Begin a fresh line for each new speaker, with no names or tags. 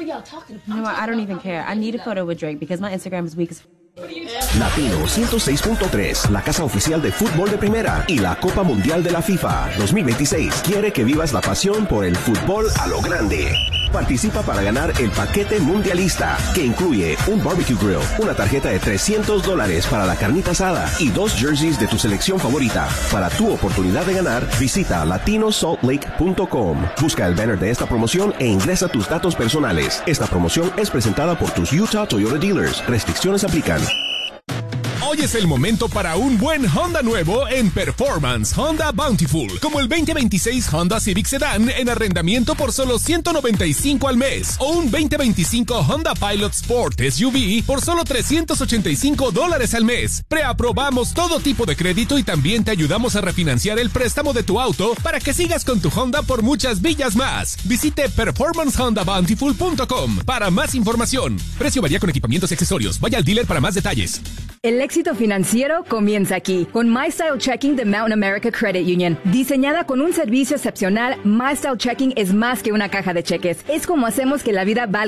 No, I don't even care. I need a photo with Drake because my Instagram is weak as
Latino 106.3, la casa oficial de fútbol de primera y la Copa Mundial de la FIFA 2026 quiere que vivas la pasión por el fútbol a lo grande. Participa para ganar el paquete mundialista, que incluye un barbecue grill, una tarjeta de $300 para la carnita asada y 2 jerseys de tu selección favorita. Para tu oportunidad de ganar, visita latinosaltlake.com. Busca el banner de esta promoción e ingresa tus datos personales. Esta promoción es presentada por tus Utah Toyota Dealers. Restricciones aplican.
Hoy es el momento para un buen Honda nuevo en Performance Honda Bountiful, como el 2026 Honda Civic Sedan en arrendamiento por solo $195 al mes, o un 2025 Honda Pilot Sport SUV por solo $385 al mes. Preaprobamos todo tipo de crédito y también te ayudamos a refinanciar el préstamo de tu auto para que sigas con tu Honda por muchas millas más. Visite performancehondabountiful.com para más información. Precio varía con equipamientos y accesorios. Vaya al dealer para más detalles.
El éxito financiero comienza aquí, con My Style Checking de Mountain America Credit Union. Diseñada con un servicio excepcional, My Style Checking es más que una caja de cheques. Es como hacemos que la vida valga